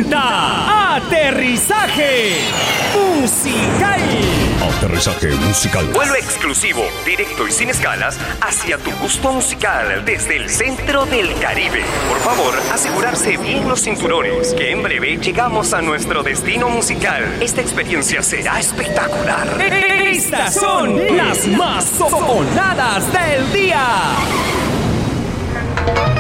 presenta Aterrizaje Musical. Aterrizaje musical. Vuelo exclusivo, directo y sin escalas hacia tu gusto musical desde el centro del Caribe. Por favor, asegurarse bien los cinturones, que en breve llegamos a nuestro destino musical. Esta experiencia será espectacular. Estas son las más sonadas del día.